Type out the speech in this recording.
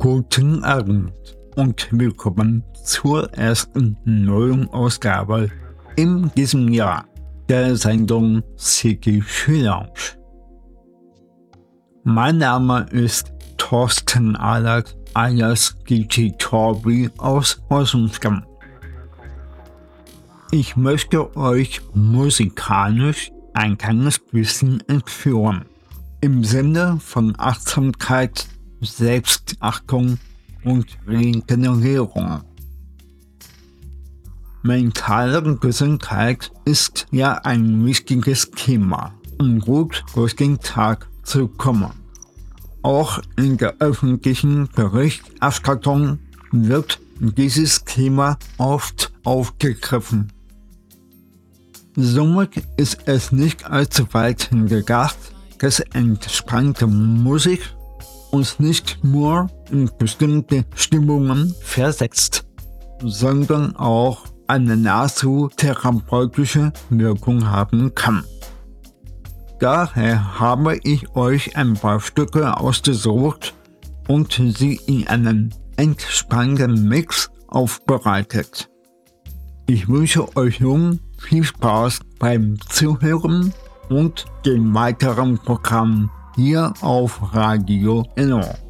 Guten Abend und willkommen zur ersten neuen Ausgabe in diesem Jahr der Sendung City Lounge. Mein Name ist Thorsten Ahlert alias DJ Torbi aus Hosenskamp. Ich möchte euch musikalisch ein kleines bisschen entführen. Im Sinne von Achtsamkeit, Selbstachtung und Regenerierung. Mentale Gesundheit ist ja ein wichtiges Thema, um gut durch den Tag zu kommen. Auch in der öffentlichen Berichterstattung wird dieses Thema oft aufgegriffen. Somit ist es nicht allzu weit gedacht, dass entspannte Musik uns nicht nur in bestimmte Stimmungen versetzt, sondern auch eine nahezu therapeutische Wirkung haben kann. Daher habe ich euch ein paar Stücke ausgesucht und sie in einen entspannten Mix aufbereitet. Ich wünsche euch nun viel Spaß beim Zuhören und dem weiteren Programm hier auf Radio Enno.